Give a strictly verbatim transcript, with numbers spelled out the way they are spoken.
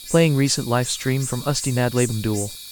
Playing recent live stream from Usty Nad Labum Duel.